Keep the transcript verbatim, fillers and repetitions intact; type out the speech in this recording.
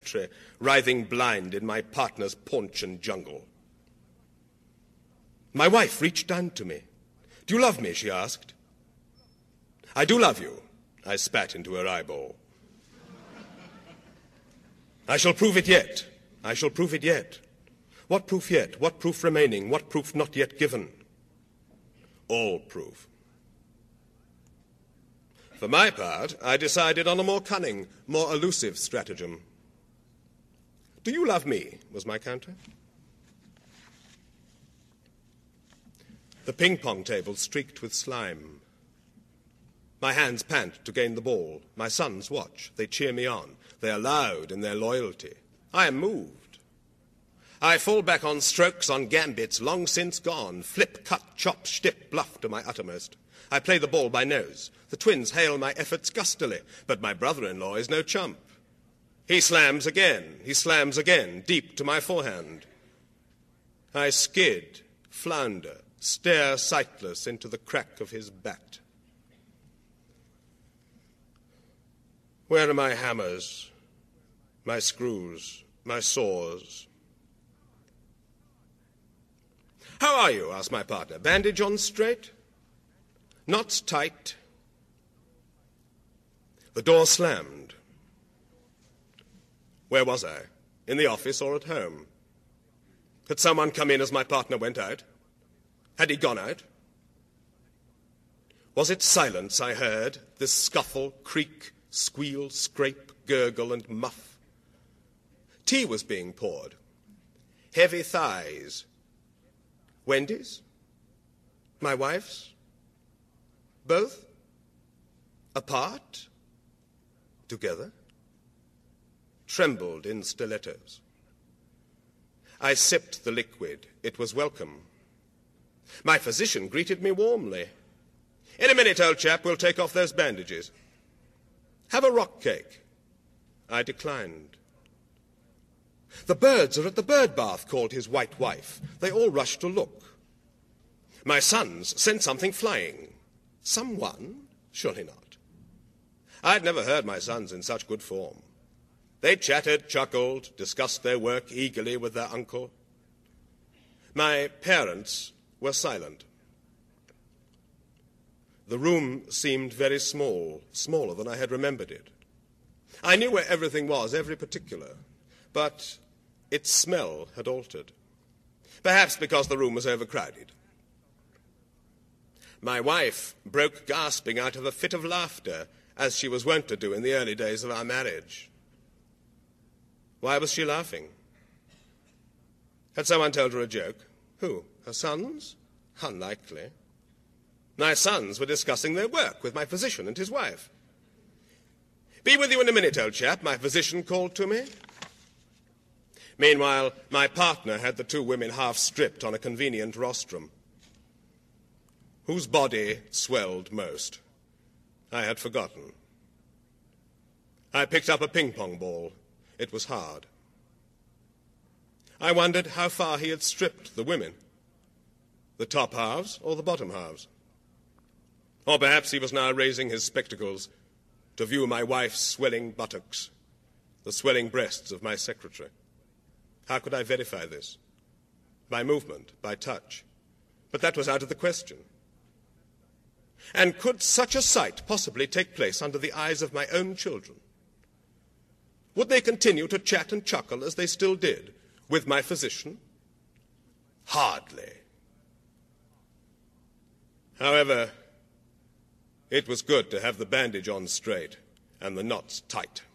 secretary, writhing blind in my partner's paunch and jungle. My wife reached down to me. "Do you love me?" she asked. "I do love you," I spat into her eyeball. "I shall prove it yet. I shall prove it yet. What proof yet? What proof remaining? What proof not yet given?" All proof. For my part, I decided on a more cunning, more elusive stratagem. "Do you love me?" was my counter. The ping-pong table streaked with slime. My hands pant to gain the ball. My sons watch. They cheer me on. They are loud in their loyalty. I am moved. I fall back on strokes, on gambits long since gone. Flip, cut, chop, stip, bluff to my uttermost. I play the ball by nose. The twins hail my efforts gustily, but my brother-in-law is no chump. He slams again. He slams again, deep to my forehand. I skid, flounder, stare sightless into the crack of his bat. Where are my hammers, my screws, my saws? "How are you?" asked my partner. "Bandage on straight? Knots tight?" The door slammed. Where was I? In the office or at home? Had someone come in as my partner went out? Had he gone out? Was it silence I heard, this scuffle, creak, squeal, scrape, gurgle, and muff? Tea was being poured. Heavy thighs. Wendy's? My wife's? Both? Apart? Together? Trembled in stilettos. I sipped the liquid. It was welcome. My physician greeted me warmly. "In a minute, old chap, we'll take off those bandages. Have a rock cake." I declined. "The birds are at the bird bath," called his white wife. They all rushed to look. My sons sent something flying. Someone? Surely not. I had never heard my sons in such good form. They chattered, chuckled, discussed their work eagerly with their uncle. My parents were silent. The room seemed very small, smaller than I had remembered it. I knew where everything was, every particular, but its smell had altered. Perhaps because the room was overcrowded. My wife broke gasping out of a fit of laughter, as she was wont to do in the early days of our marriage. Why was she laughing? Had someone told her a joke? Who? Her sons? Unlikely. My sons were discussing their work with my physician and his wife. "Be with you in a minute, old chap," my physician called to me. Meanwhile, my partner had the two women half stripped on a convenient rostrum. Whose body swelled most? I had forgotten. I picked up a ping-pong ball. It was hard. I wondered how far he had stripped the women, the top halves or the bottom halves. Or perhaps he was now raising his spectacles to view my wife's swelling buttocks, the swelling breasts of my secretary. How could I verify this? By movement, by touch. But that was out of the question. And could such a sight possibly take place under the eyes of my own children? Would they continue to chat and chuckle as they still did with my physician? Hardly. However, it was good to have the bandage on straight and the knots tight.